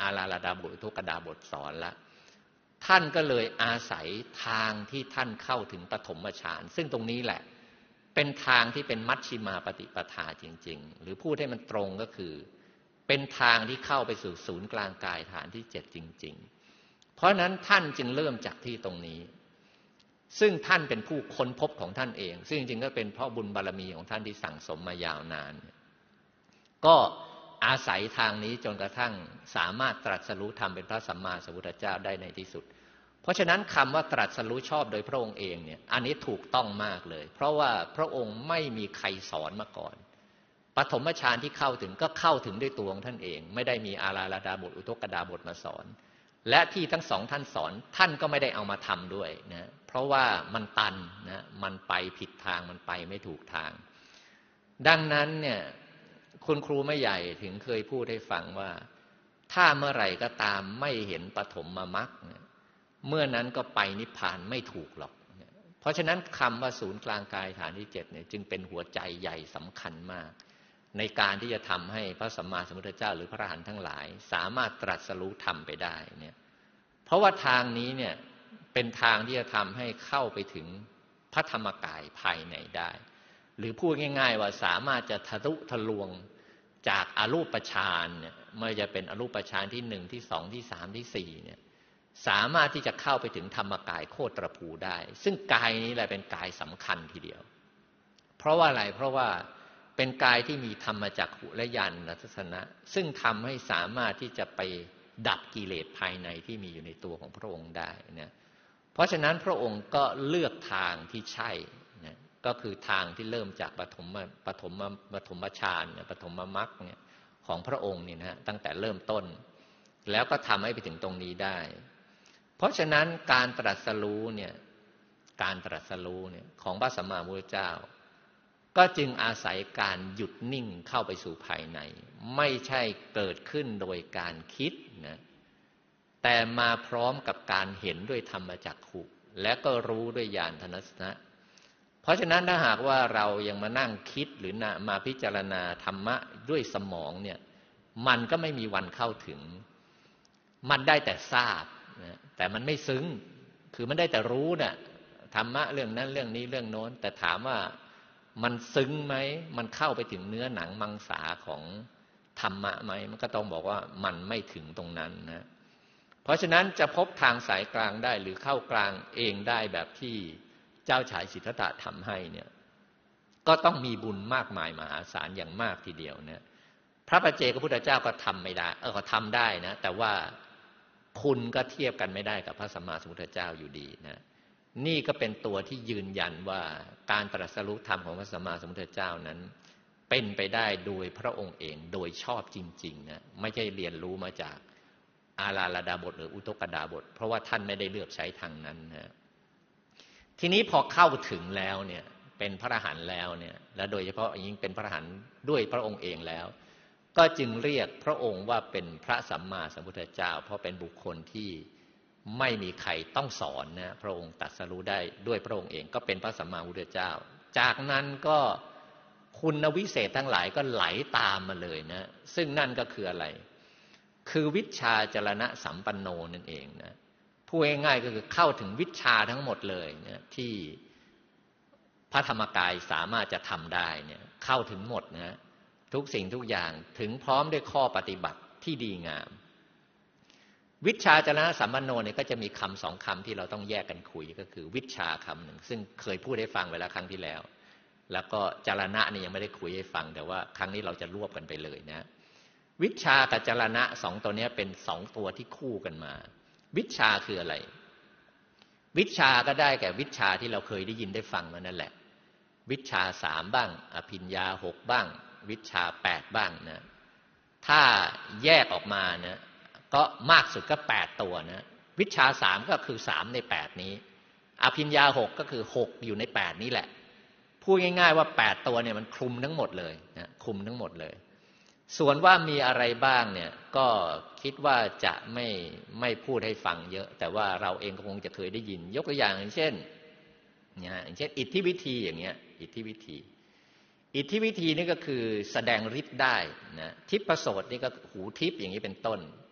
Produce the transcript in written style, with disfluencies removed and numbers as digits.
อาราลดาบทอุทกดาบทสอนละท่านก็เลยอาศัยทางที่ท่านเข้าถึงปฐมฌานซึ่งตรงนี้แหละเป็นทางที่เป็นมัชฌิมาปฏิปทาจริงๆหรือพูดให้มันตรงก็คือเป็นทางที่เข้าไปสู่ศูนย์กลางกายฐานที่7จริงๆเพราะนั้นท่านจึงเริ่มจากที่ตรงนี้ซึ่งท่านเป็นผู้ค้นพบของท่านเองซึ่งจริงๆก็เป็นเพราะบุญบารมีของท่านที่สั่งสมมายาวนานก็อาศัยทางนี้จนกระทั่งสามารถตรัสรู้ธรรมเป็นพระสัมมาสัมพุทธเจ้าได้ในที่สุดเพราะฉะนั้นคำว่าตรัสรู้ชอบโดยพระองค์เองเนี่ยอันนี้ถูกต้องมากเลยเพราะว่าพระองค์ไม่มีใครสอนมาก่อนปฐมฌานที่เข้าถึงก็เข้าถึงด้วยตัวของท่านเองไม่ได้มีอาราลดาบทอุทกดาบทมาสอนและที่ทั้งสองท่านสอนท่านก็ไม่ได้เอามาทำด้วยนะเพราะว่ามันตันนะมันไปผิดทางมันไปไม่ถูกทางดังนั้นเนี่ยคุณครูไม่ใหญ่ถึงเคยพูดให้ฟังว่าถ้าเมื่อไหร่ก็ตามไม่เห็นปฐมมรรคเมื่อนั้นก็ไปนิพพานไม่ถูกหรอกเพราะฉะนั้นคำว่าศูนย์กลางกายฐานที่7เนี่ยจึงเป็นหัวใจใหญ่สำคัญมากในการที่จะทำให้พระสัมมาสัมพุทธเจ้าหรือพระอรหันต์ทั้งหลายสามารถตรัสรู้ธรรมไปได้เนี่ยเพราะว่าทางนี้เนี่ยเป็นทางที่จะทำให้เข้าไปถึงพระธรรมกายภายในได้หรือพูดง่ายๆว่าสามารถจะทะลุทะลวงจากอรูปฌานเนี่ยไม่ว่าจะเป็นอรูปฌานที่1ที่2ที่3ที่4เนี่ยสามารถที่จะเข้าไปถึงธรรมกายโคตรภูได้ซึ่งกายนี้แหละเป็นกายสำคัญทีเดียวเพราะว่าอะไรเพราะว่าเป็นกายที่มีธรรมจักขุและญาณทัศนะซึ่งทำให้สามารถที่จะไปดับกิเลสภายในที่มีอยู่ในตัวของพระองค์ได้นะเพราะฉะนั้นพระองค์ก็เลือกทางที่ใช่นะก็คือทางที่เริ่มจากปฐมฌานปฐมมรรคเนี่ยของพระองค์นี่นะตั้งแต่เริ่มต้นแล้วก็ทำให้ไปถึงตรงนี้ได้เพราะฉะนั้นการตรัสรู้เนี่ยของพระสัมมาสัมพุทธเจ้าก็จึงอาศัยการหยุดนิ่งเข้าไปสู่ภายในไม่ใช่เกิดขึ้นโดยการคิดนะแต่มาพร้อมกับการเห็นด้วยธรรมจักขุและก็รู้ด้วยญาณทัศนะเพราะฉะนั้นถ้าหากว่าเรายังมานั่งคิดหรือมาพิจารณาธรรมะด้วยสมองเนี่ยมันก็ไม่มีวันเข้าถึงมันได้แต่ทราบนะแต่มันไม่ซึ้งคือมันได้แต่รู้นะธรรมะเรื่องนั้นเรื่องนี้เรื่องโน้นแต่ถามว่ามันซึ้งไหมมันเข้าไปถึงเนื้อหนังมังสาของธรรมะไหมมันก็ต้องบอกว่ามันไม่ถึงตรงนั้นนะเพราะฉะนั้นจะพบทางสายกลางได้หรือเข้ากลางเองได้แบบที่เจ้าชายสิทธัตถะทำให้เนี่ยก็ต้องมีบุญมากมายมหาศาลอย่างมากทีเดียวนะพระปัจเจกพุทธเจ้าก็ทำไม่ได้ก็ทำได้นะแต่ว่าคุณก็เทียบกันไม่ได้กับพระสัมมาสัมพุทธเจ้าอยู่ดีนะนี่ก็เป็นตัวที่ยืนยันว่าการตรัสรู้ธรรมของพระสัมมาสัมพุทธเจ้านั้นเป็นไปได้โดยพระองค์เองโดยชอบจริงๆนะไม่ใช่เรียนรู้มาจากอาราลดาบทหรืออุทกดาบทเพราะว่าท่านไม่ได้เลือกใช้ทางนั้นนะทีนี้พอเข้าถึงแล้วเนี่ยเป็นพระอรหันต์แล้วเนี่ยและโดยเฉพาะยิ่งเป็นพระอรหันต์ด้วยพระองค์เองแล้วก็จึงเรียกพระองค์ว่าเป็นพระสัมมาสัมพุทธเจ้าเพราะเป็นบุคคลที่ไม่มีใครต้องสอนนะพระองค์ตรัสรู้ได้ด้วยพระองค์เองก็เป็นพระสัมมาสัมพุทธเจ้าจากนั้นก็คุณวิเศษทั้งหลายก็ไหลตามมาเลยนะซึ่งนั่นก็คืออะไรคือวิชชาจรณะสัมปันโนนั่นเองนะพูดง่ายๆก็คือเข้าถึงวิชชาทั้งหมดเลยนะที่พระธรรมกายสามารถจะทำได้เนี่ยเข้าถึงหมดนะทุกสิ่งทุกอย่างถึงพร้อมด้วยข้อปฏิบัติที่ดีงามวิชชาจรณะสัมปันโนเนี่ยก็จะมีคำ2คำที่เราต้องแยกกันคุยก็คือวิชชาคำหนึ่งซึ่งเคยพูดให้ฟังไว้แล้วครั้งที่แล้วแล้วก็จรณะนี่ยังไม่ได้คุยให้ฟังแต่ว่าครั้งนี้เราจะรวบกันไปเลยนะวิชชากับจรณะ2ตัวนี้เป็น2ตัวที่คู่กันมาวิชชาคืออะไรวิชาก็ได้แก่วิชาที่เราเคยได้ยินได้ฟังมานั่นแหละวิชา3บ้างอภิญญา6บ้างวิชา8บ้างนะถ้าแยกออกมานะก็มากสุดก็8ตัวนะวิชา3ก็คือ3ใน8นี้อภิญญา6ก็คือ6อยู่ใน8นี้แหละพูดง่ายๆว่า8ตัวเนี่ยมันคลุมทั้งหมดเลยนะคลุมทั้งหมดเลยส่วนว่ามีอะไรบ้างเนี่ยก็คิดว่าจะไม่พูดให้ฟังเยอะแต่ว่าเราเองก็คงจะเคยได้ยินยกตัวอย่างอย่างเช่นอิทธิวิธีอย่างเงี้ยอิทธิวิธีนี่ก็คือแสดงฤทธิ์ได้นะทิพย์ประโสตนี่ก็หูทิพย์อย่างนี้เป็นต้น